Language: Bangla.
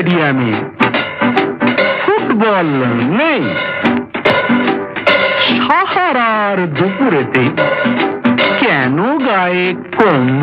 স্টেডিয়ামে ফুটবল নেই। সাহারার দুপুরেতে কেন গায়ে কম্বল